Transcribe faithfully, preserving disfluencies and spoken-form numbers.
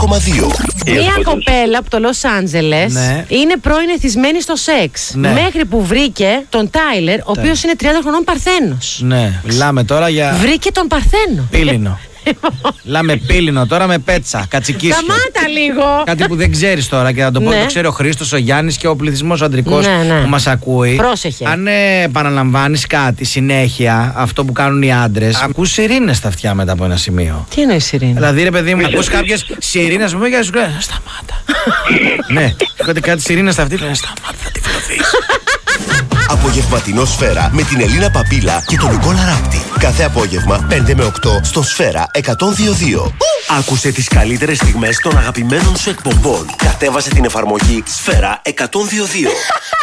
κόμμα δύο. Μία κοπέλα από το Λος Άντζελες ναι. είναι πρώην εθισμένη στο σεξ. Ναι. Μέχρι που βρήκε τον Τάιλερ, ο οποίος είναι τριάντα χρονών παρθένος. Ναι, μιλάμε τώρα για. Βρήκε τον παρθένο. Πύλινο. Λάμε πύλινο τώρα με πέτσα, κατσικίσιο. Σταμάτα λίγο. Κάτι που δεν ξέρεις τώρα και θα το πω, Ναι. το ξέρει ο Χρήστος, ο Γιάννης και ο πληθυσμός αντρικός Ναι, ναι. που μας ακούει. Πρόσεχε. Αν ε, επαναλαμβάνεις κάτι συνέχεια, αυτό που κάνουν οι άντρες, ακούς σιρήνες στα αυτιά μετά από ένα σημείο. Τι εννοεί Ειρήνη? Δηλαδή, ρε παιδί μου, ακούς κάποιες σιρήνες, πούμε, και σου λένε σταμάτα. Ναι, έρχονται κάτι σιρήνες στα αυτιά, λένε σταμάτα, θα τη φλωθείς. Απογευματινό Σφαίρα με την Ελίνα Παπίλα και τον Νικόλα Ράπτη. Κάθε απόγευμα πέντε με οκτώ στο Σφαίρα εκατόν δύο δύο. Άκουσε τις καλύτερες στιγμές των αγαπημένων σου εκπομπών. Κατέβασε την εφαρμογή Σφαίρα εκατόν δύο δύο.